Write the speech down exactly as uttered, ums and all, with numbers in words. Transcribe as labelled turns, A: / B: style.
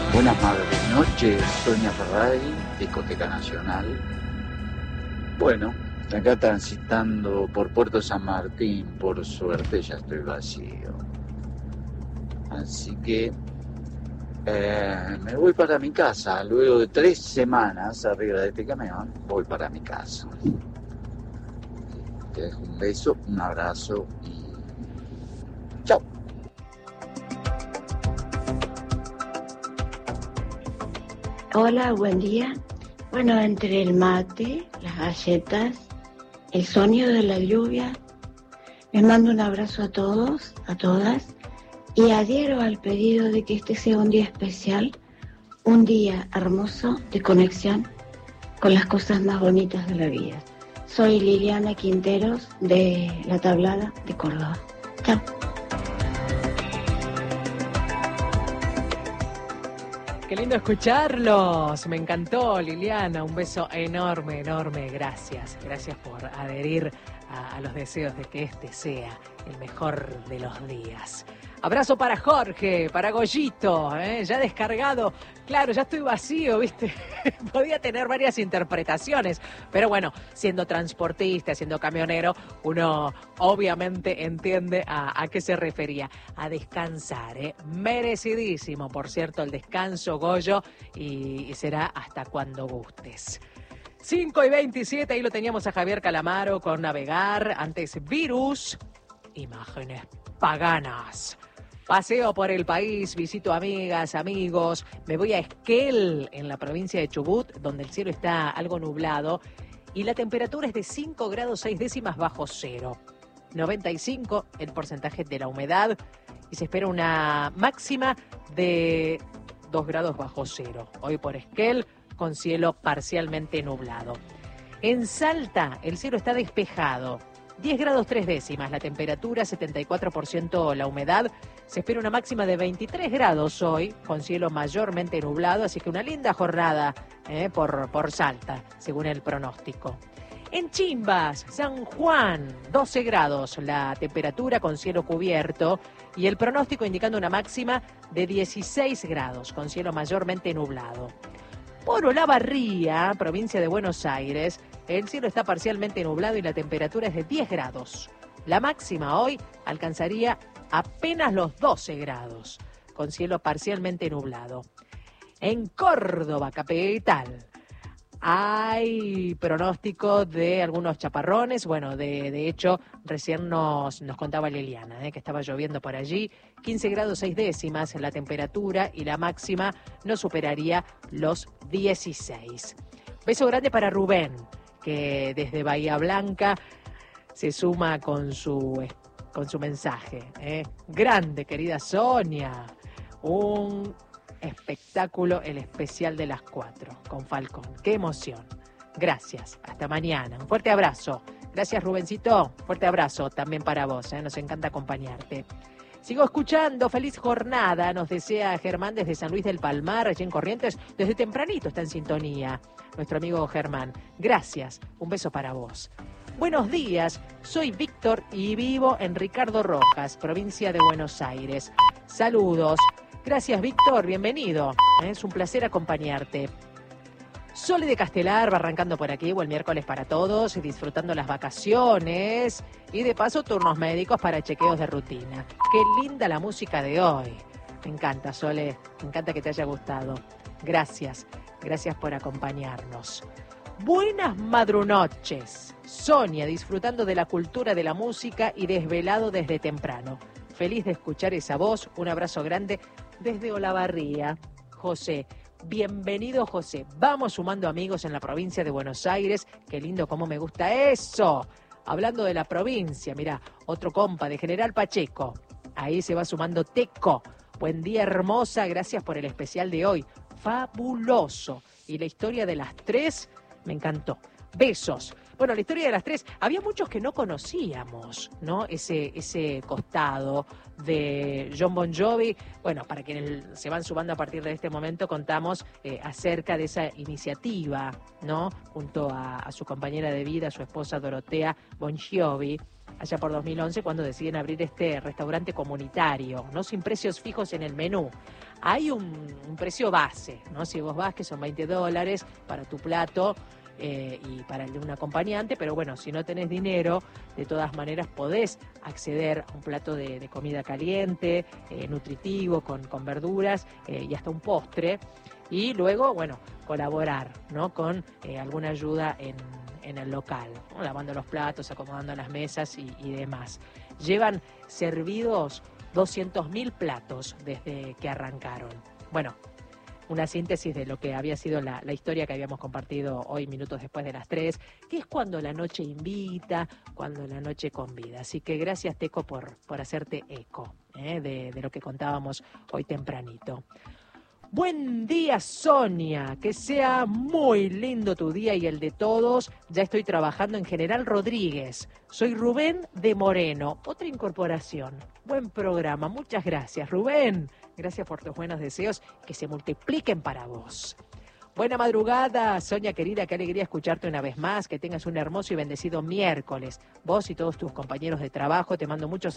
A: Buenas madres noches, Sonia Ferrari, Discoteca Nacional. Bueno, acá transitando por Puerto San Martín, por suerte ya estoy vacío. Así que eh, me voy para mi casa. Luego de tres semanas arriba de este camión, voy para mi casa. Te dejo un beso, un abrazo y chao.
B: Hola, buen día. Bueno, entre el mate, las galletas, el sonido de la lluvia, les mando un abrazo a todos, a todas, y adhiero al pedido de que este sea un día especial, un día hermoso de conexión con las cosas más bonitas de la vida. Soy Liliana Quinteros de La Tablada de Córdoba. Chao.
C: Qué lindo escucharlos, me encantó Liliana, un beso enorme, enorme, gracias, gracias por adherir a, a los deseos de que este sea el mejor de los días. Abrazo para Jorge, para Goyito, ¿eh? Ya descargado, claro, ya estoy vacío, ¿viste? Podía tener varias interpretaciones, pero bueno, siendo transportista, siendo camionero, uno obviamente entiende a, a qué se refería, a descansar, ¿eh? Merecidísimo, por cierto, el descanso, Goyo, y, y será hasta cuando gustes. cinco y veintisiete, ahí lo teníamos a Javier Calamaro con Navegar, antes Virus, Imágenes Paganas. Paseo por el país, visito amigas, amigos, me voy a Esquel, en la provincia de Chubut, donde el cielo está algo nublado y la temperatura es de cinco grados seis décimas bajo cero. noventa y cinco el porcentaje de la humedad y se espera una máxima de dos grados bajo cero. Hoy por Esquel, con cielo parcialmente nublado. En Salta, el cielo está despejado. diez grados tres décimas, la temperatura, setenta y cuatro por ciento la humedad. Se espera una máxima de veintitrés grados hoy, con cielo mayormente nublado, así que una linda jornada eh, por, por Salta, según el pronóstico. En Chimbas, San Juan, doce grados la temperatura con cielo cubierto y el pronóstico indicando una máxima de dieciséis grados, con cielo mayormente nublado. Por Olavarría, provincia de Buenos Aires, el cielo está parcialmente nublado y la temperatura es de diez grados. La máxima hoy alcanzaría apenas los doce grados, con cielo parcialmente nublado. En Córdoba, capital, hay pronóstico de algunos chaparrones. Bueno, de, de hecho, recién nos, nos contaba Liliana, ¿eh? que estaba lloviendo por allí. quince grados seis décimas en la temperatura y la máxima no superaría los dieciséis. Beso grande para Rubén, que desde Bahía Blanca se suma con su, con su mensaje. ¿eh? Grande, querida Sonia. Un espectáculo, el especial de las cuatro, con Falcón. ¡Qué emoción! Gracias. Hasta mañana. Un fuerte abrazo. Gracias, Rubencito. Fuerte abrazo también para vos. ¿eh? Nos encanta acompañarte. Sigo escuchando, feliz jornada, nos desea Germán desde San Luis del Palmar, allí en Corrientes, desde tempranito está en sintonía, nuestro amigo Germán. Gracias, un beso para vos. Buenos días, soy Víctor y vivo en Ricardo Rojas, provincia de Buenos Aires. Saludos. Gracias, Víctor, bienvenido, es un placer acompañarte. Sole de Castelar va arrancando por aquí, buen miércoles para todos, disfrutando las vacaciones y de paso turnos médicos para chequeos de rutina. Qué linda la música de hoy. Me encanta, Sole, me encanta que te haya gustado. Gracias, gracias por acompañarnos. Buenas madrunoches. Sonia, disfrutando de la cultura de la música y desvelado desde temprano. Feliz de escuchar esa voz, un abrazo grande desde Olavarría. José. Bienvenido, José. Vamos sumando amigos en la provincia de Buenos Aires. Qué lindo, cómo me gusta eso. Hablando de la provincia, mirá, otro compa de General Pacheco. Ahí se va sumando Teco. Buen día, hermosa. Gracias por el especial de hoy. Fabuloso. Y la historia de las tres me encantó. Besos. Bueno, la historia de las tres, había muchos que no conocíamos, ¿no? Ese, ese costado de Jon Bon Jovi. Bueno, para quienes se van sumando a partir de este momento, contamos eh, acerca de esa iniciativa, ¿no? Junto a, a su compañera de vida, su esposa Dorotea Bon Jovi, allá por dos mil once, cuando deciden abrir este restaurante comunitario, ¿no? Sin precios fijos en el menú. hay un, un precio base, ¿no? Si vos vas, que son veinte dólares para tu plato eh, y para el de un acompañante, pero bueno, si no tenés dinero, de todas maneras podés acceder a un plato de, de comida caliente, eh, nutritivo, con, con verduras eh, y hasta un postre. Y luego, bueno, colaborar, ¿no? Con eh, alguna ayuda en, en el local, ¿no? Lavando los platos, acomodando las mesas y, y demás. Llevan servidos doscientos mil platos desde que arrancaron. Bueno, una síntesis de lo que había sido la, la historia que habíamos compartido hoy, minutos después de las tres, que es cuando la noche invita, cuando la noche convida. Así que gracias, Teco, por, por hacerte eco ¿eh? de, de lo que contábamos hoy tempranito. Buen día, Sonia, que sea muy lindo tu día y el de todos. Ya estoy trabajando en General Rodríguez. Soy Rubén de Moreno, otra incorporación. Buen programa, muchas gracias, Rubén. Gracias por tus buenos deseos, que se multipliquen para vos. Buena madrugada, Sonia querida, qué alegría escucharte una vez más, que tengas un hermoso y bendecido miércoles. Vos y todos tus compañeros de trabajo, te mando muchos